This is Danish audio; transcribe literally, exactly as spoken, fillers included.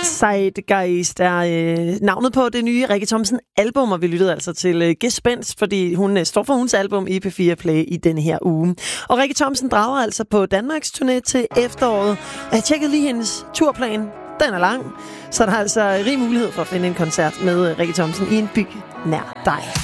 Zeitgeist er øh, navnet på det nye Rikke Thomsen album, og vi lyttede altså til øh, Gespenst, fordi hun øh, står for hendes album i P fire Play i denne her uge. Og Rikke Thomsen drager altså på Danmarks turné til efteråret. Og jeg tjekkede lige hendes turplan. Den er lang, så der er altså rig mulighed for at finde en koncert med Rikke Thomsen i en by nær dig.